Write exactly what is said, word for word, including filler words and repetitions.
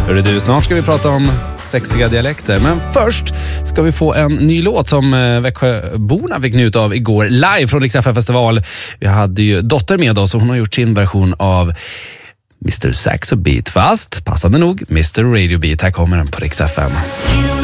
Hörru du, snart ska vi prata om sexiga dialekter. Men först ska vi få en ny låt som Växjöborna fick njuta av igår live från Rix F M-festival. Vi hade ju Dotter med oss och hon har gjort sin version av mister Saxo Beat. Fast, passande nog, mister Radio Beat. Här kommer den på Rix F M.